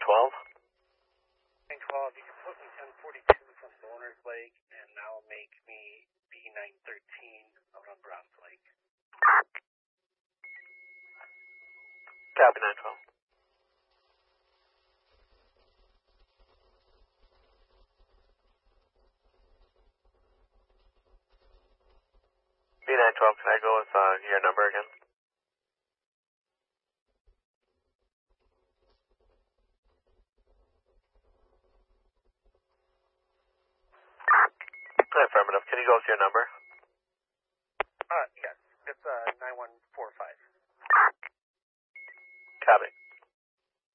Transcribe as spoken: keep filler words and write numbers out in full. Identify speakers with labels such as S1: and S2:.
S1: twelve?
S2: nine twelve, you can put me ten forty-two from Loner's Lake, and that'll make me B nine thirteen out on Browns Lake.
S1: Copy, nine twelve. B nine twelve, can I go with uh, your number again? Affirmative. Can you go with your number?